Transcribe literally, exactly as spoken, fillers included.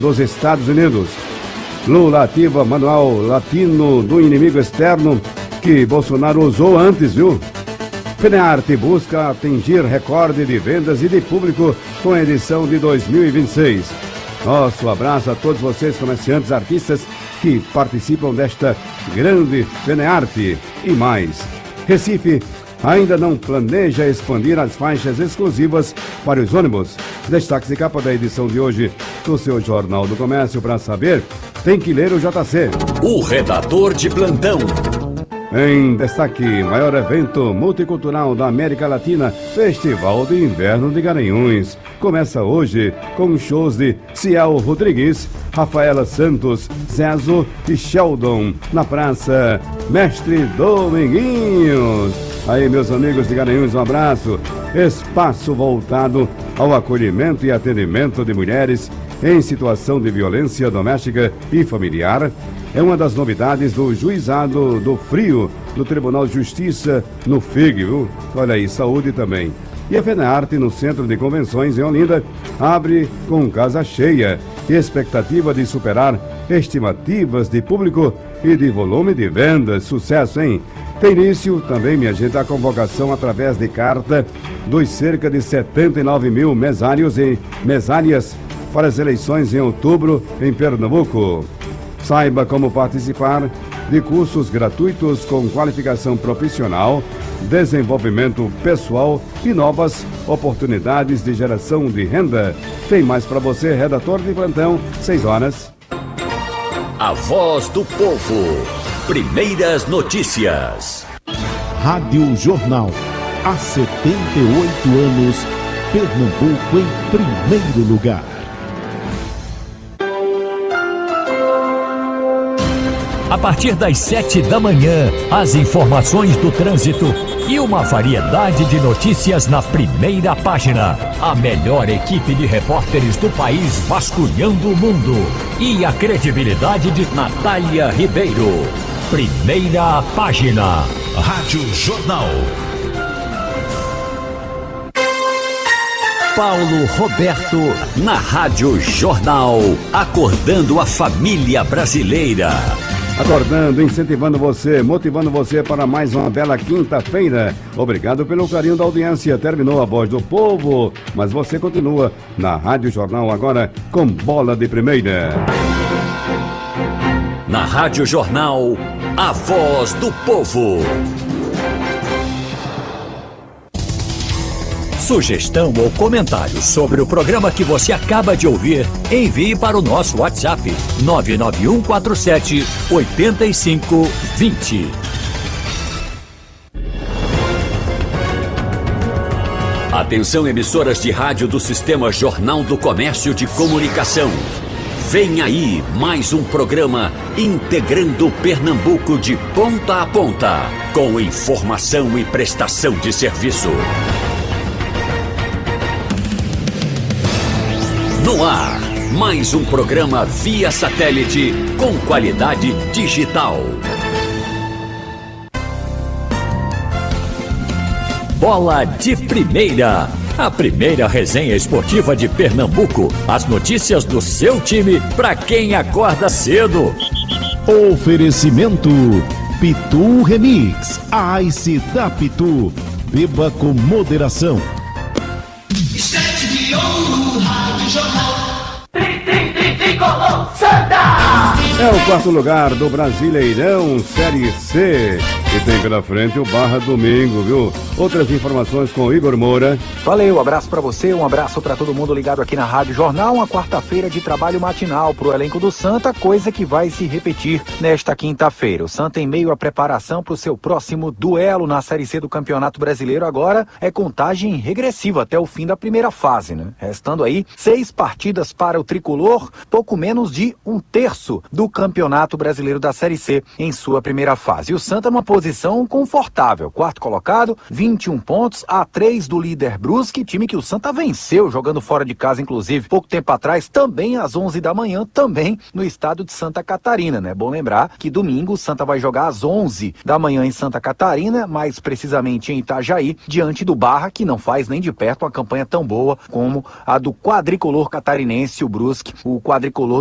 dos Estados Unidos. Lula ativa manual latino do inimigo externo que Bolsonaro usou antes, viu? FENEARTE busca atingir recorde de vendas e de público com a edição de dois mil e vinte e seis. Nosso abraço a todos vocês, comerciantes, artistas que participam desta grande FENEARTE e mais. Recife ainda não planeja expandir as faixas exclusivas para os ônibus. Destaque de capa da edição de hoje do seu Jornal do Comércio. Para saber, tem que ler o J C. O redator de plantão. Em destaque, maior evento multicultural da América Latina, Festival de Inverno de Garanhuns. Começa hoje com shows de Ciel Rodrigues, Rafaela Santos, Zezo e Sheldon, na Praça Mestre Dominguinhos. Aí, meus amigos de Garanhuns, um abraço. Espaço voltado ao acolhimento e atendimento de mulheres em situação de violência doméstica e familiar. É uma das novidades do Juizado do Frio do Tribunal de Justiça no F I G, viu? Olha aí, saúde também. E a FENEARTE, no Centro de Convenções em Olinda, abre com casa cheia e expectativa de superar estimativas de público e de volume de vendas. Sucesso, hein? Tem início também, minha gente, a convocação através de carta dos cerca de setenta e nove mil mesários e mesárias para as eleições em outubro em Pernambuco. Saiba como participar de cursos gratuitos com qualificação profissional, desenvolvimento pessoal e novas oportunidades de geração de renda. Tem mais para você, redator de plantão, seis horas. A Voz do Povo. Primeiras notícias. Rádio Jornal. Há setenta e oito anos, Pernambuco em primeiro lugar. A partir das sete da manhã, as informações do trânsito e uma variedade de notícias na primeira página. A melhor equipe de repórteres do país vasculhando o mundo. E a credibilidade de Natália Ribeiro. Primeira página. Rádio Jornal. Paulo Roberto, na Rádio Jornal, acordando a família brasileira. Acordando, incentivando você, motivando você para mais uma bela quinta-feira. Obrigado pelo carinho da audiência. Terminou a Voz do Povo, mas você continua na Rádio Jornal agora com Bola de Primeira. Na Rádio Jornal, a Voz do Povo. Sugestão ou comentário sobre o programa que você acaba de ouvir, envie para o nosso WhatsApp nove nove um quatro sete oito cinco dois zero. Atenção, emissoras de rádio do Sistema Jornal do Comércio de Comunicação. Vem aí mais um programa integrando Pernambuco de ponta a ponta, com informação e prestação de serviço. No ar, mais um programa via satélite com qualidade digital. Bola de Primeira, a primeira resenha esportiva de Pernambuco. As notícias do seu time para quem acorda cedo. Oferecimento Pitu Remix, a Ice da Pitu. Beba com moderação. Estete de ouro, Rádio Jornal. Tri, tri, tri, tricolor, Santa! É o quarto lugar do Brasileirão Série C. E tem pela frente o Barra Domingo, viu? Outras informações com Igor Moura. Valeu, um abraço pra você, um abraço pra todo mundo ligado aqui na Rádio Jornal. Uma quarta-feira de trabalho matinal pro elenco do Santa, coisa que vai se repetir nesta quinta-feira. O Santa, em meio à preparação pro seu próximo duelo na Série C do Campeonato Brasileiro, agora é contagem regressiva até o fim da primeira fase, né? Restando aí seis partidas para o tricolor, pouco menos de um terço do Campeonato Brasileiro da Série C em sua primeira fase. E o Santa numa posição posição confortável, quarto colocado, vinte e um pontos, a três do líder Brusque, time que o Santa venceu, jogando fora de casa, inclusive, pouco tempo atrás, também às onze da manhã, também no estado de Santa Catarina, né? Bom lembrar que domingo o Santa vai jogar às onze da manhã em Santa Catarina, mais precisamente em Itajaí, diante do Barra, que não faz nem de perto uma campanha tão boa como a do quadricolor catarinense, o Brusque, o quadricolor